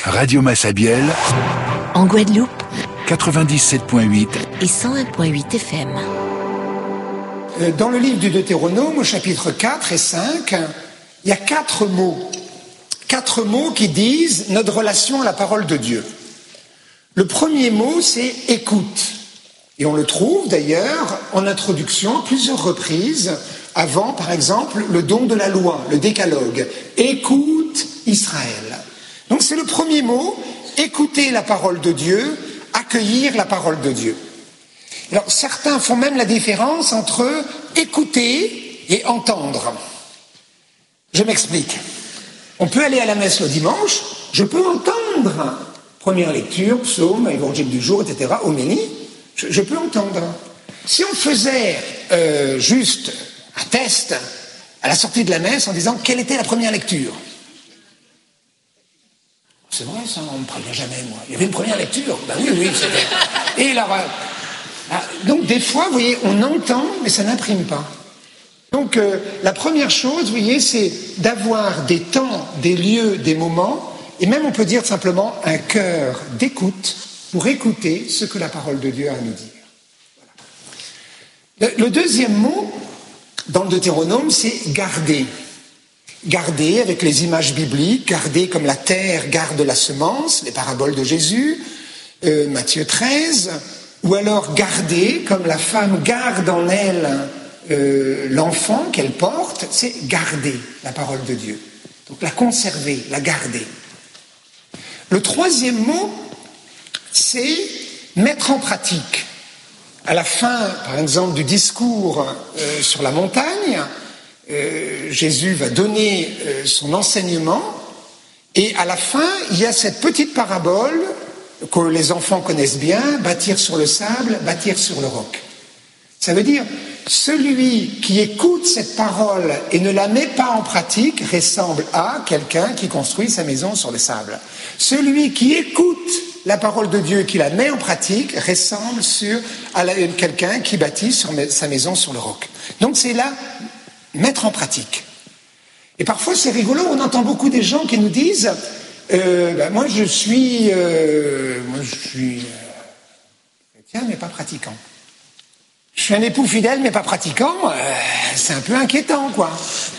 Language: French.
Radio Massabielle, en Guadeloupe, 97.8 et 101.8 FM. Dans le livre du Deutéronome, au chapitre 4 et 5, il y a 4 mots. 4 mots qui disent notre relation à la parole de Dieu. Le premier mot, c'est « écoute ». Et on le trouve d'ailleurs en introduction à plusieurs reprises, avant par exemple le don de la loi, le décalogue. « Écoute Israël ». Donc c'est le premier mot, écouter la parole de Dieu, accueillir la parole de Dieu. Alors certains font même la différence entre écouter et entendre. Je m'explique. On peut aller à la messe le dimanche, je peux entendre. Première lecture, psaume, évangile du jour, etc., homélie, je peux entendre. Si on faisait juste un test à la sortie de la messe en disant quelle était la première lecture. C'est vrai ça, on ne me prévient jamais moi. Il y avait une première lecture. Ben oui, c'était. Et alors, donc des fois, vous voyez, on entend, mais ça n'imprime pas. Donc la première chose, vous voyez, c'est d'avoir des temps, des lieux, des moments, et même on peut dire simplement un cœur d'écoute pour écouter ce que la parole de Dieu a à nous dire. Voilà. Le deuxième mot dans le Deutéronome, c'est garder. Garder avec les images bibliques, garder comme la terre garde la semence, les paraboles de Jésus, Matthieu 13, ou alors garder comme la femme garde en elle l'enfant qu'elle porte, c'est garder la parole de Dieu. Donc la conserver, la garder. Le troisième mot, c'est mettre en pratique. À la fin, par exemple, du discours sur la montagne, Jésus va donner son enseignement et à la fin, il y a cette petite parabole que les enfants connaissent bien, bâtir sur le sable, bâtir sur le roc. Ça veut dire, celui qui écoute cette parole et ne la met pas en pratique ressemble à quelqu'un qui construit sa maison sur le sable. Celui qui écoute la parole de Dieu et qui la met en pratique ressemble à quelqu'un qui bâtit sa maison sur le roc. Donc c'est là, mettre en pratique. Et parfois c'est rigolo, on entend beaucoup des gens qui nous disent moi je suis chrétien mais pas pratiquant. Je suis un époux fidèle mais pas pratiquant, c'est un peu inquiétant quoi.